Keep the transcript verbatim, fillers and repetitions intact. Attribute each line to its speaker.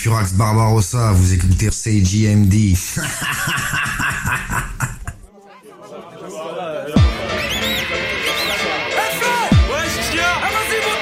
Speaker 1: Furax Barbarossa, vous écoutez C J M D.